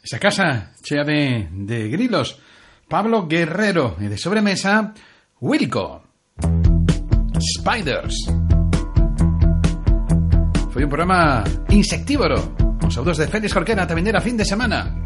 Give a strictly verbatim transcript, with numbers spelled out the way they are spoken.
Esa casa chea de, de grilos. Pablo Guerrero. Y de sobremesa, Wilco. Spiders. Foi un programa insectívoro. Os saúdos de Félix Jorquera tamén era fin de semana.